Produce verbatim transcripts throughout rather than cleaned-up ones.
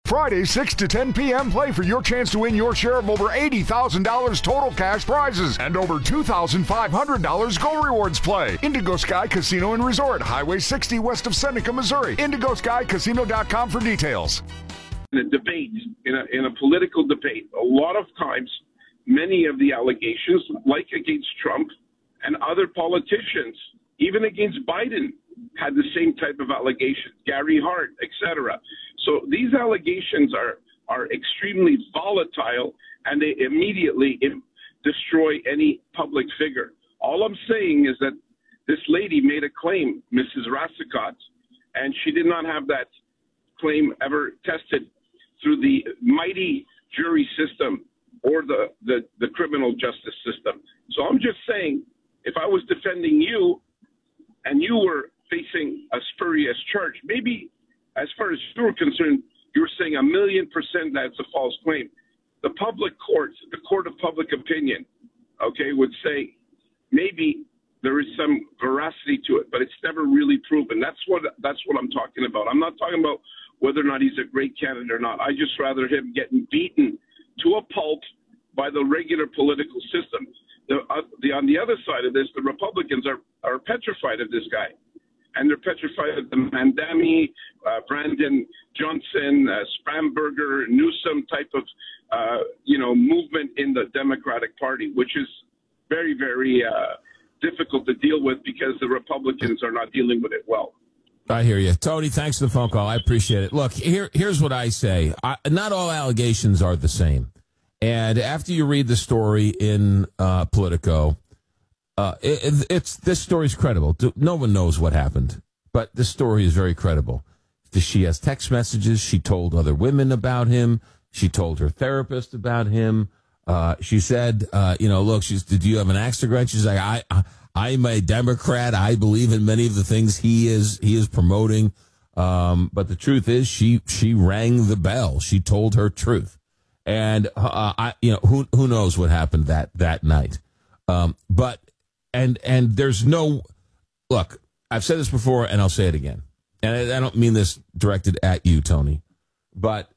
Friday, six to ten p.m., play for your chance to win your share of over eighty thousand dollars total cash prizes and over two thousand five hundred dollars Go Rewards play. Indigo Sky Casino and Resort, Highway sixty west of Seneca, Missouri. indigo sky casino dot com for details. In a debate, in a, in a political debate, a lot of times, many of the allegations, like against Trump and other politicians, even against Biden, had the same type of allegations, Gary Hart, et cetera. So these allegations are, are extremely volatile, and they immediately destroy any public figure. All I'm saying is that this lady made a claim, Missus Rassicot, and she did not have that claim ever tested through the mighty jury system or the, the, the criminal justice system. So I'm just saying, if I was defending you and you were facing a spurious charge, maybe as far as you were concerned, you were saying a million percent that's a false claim. The public court, the court of public opinion, okay, would say maybe there is some veracity to it, but it's never really proven. That's what that's what I'm talking about. I'm not talking about whether or not he's a great candidate or not. I just rather him getting beaten to a pulp by the regular political system. The, uh, the, on the other side of this, the Republicans are, are petrified of this guy. And they're petrified of the Mandami, uh, Brandon Johnson, uh, Spramberger, Newsom type of, uh, you know, movement in the Democratic Party, which is very, very uh, difficult to deal with because the Republicans are not dealing with it well. I hear you. Tony, thanks for the phone call. I appreciate it. Look, here, here's what I say. I, not all allegations are the same. And after you read the story in uh, Politico, uh, it, it's this story's credible. No one knows what happened, but this story is very credible. She has text messages. She told other women about him. She told her therapist about him. Uh, she said, uh, you know, look, she's, did you have an axe to grind? She's like, I, I, I'm a Democrat. I believe in many of the things he is, he is promoting. Um, but the truth is she, she rang the bell. She told her truth. And, uh, I, you know, who, who knows what happened that, that night. Um, but, and, and there's no, look, I've said this before and I'll say it again. And I, I don't mean this directed at you, Tony, but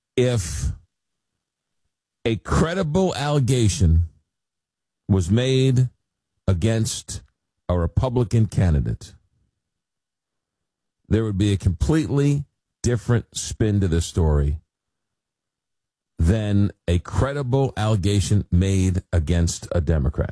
if a credible allegation was made against a Republican candidate, there would be a completely different spin to this story than a credible allegation made against a Democrat.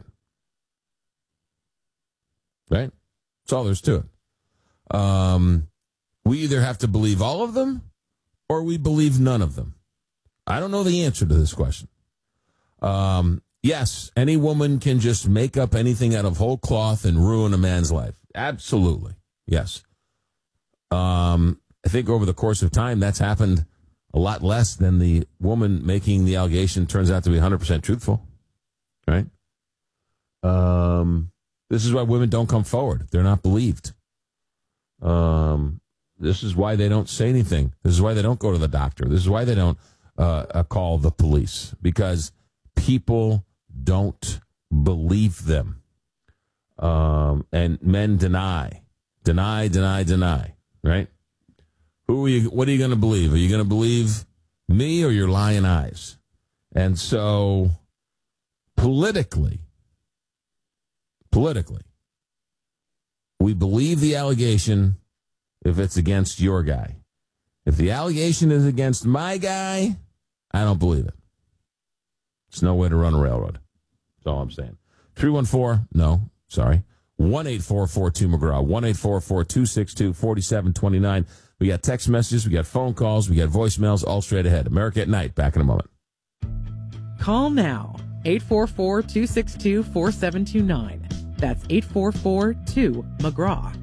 Right? That's all there's to it. Um, we either have to believe all of them or we believe none of them. I don't know the answer to this question. Um, yes, any woman can just make up anything out of whole cloth and ruin a man's life. Absolutely. Yes. Um, I think over the course of time, that's happened a lot less than the woman making the allegation turns out to be one hundred percent truthful. Right? Um, this is why women don't come forward. They're not believed. Um, this is why they don't say anything. This is why they don't go to the doctor. This is why they don't uh, uh, call the police, because people don't believe them. Um, and men deny, deny, deny, deny, right? Who are you, what are you going to believe? Are you going to believe me or your lying eyes? And so politically, politically, we believe the allegation if it's against your guy. If the allegation is against my guy, I don't believe it. It's no way to run a railroad. That's all I'm saying. three one four, no, sorry. one eight four four two McGraw. one eight four four two six two four seven two nine. We got text messages, we got phone calls, we got voicemails, all straight ahead. America at Night, back in a moment. Call now. eight four four two six two four seven two nine. That's eight four four two McGraw.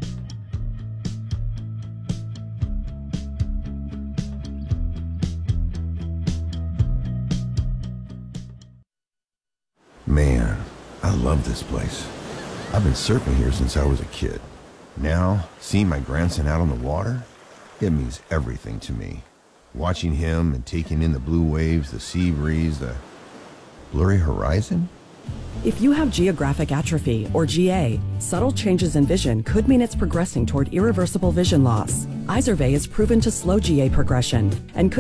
Man, I love this place. I've been surfing here since I was a kid. Now, seeing my grandson out on the water, it means everything to me. Watching him and taking in the blue waves, the sea breeze, the blurry horizon. If you have geographic atrophy, or G A, subtle changes in vision could mean it's progressing toward irreversible vision loss. Izervay is proven to slow G A progression and could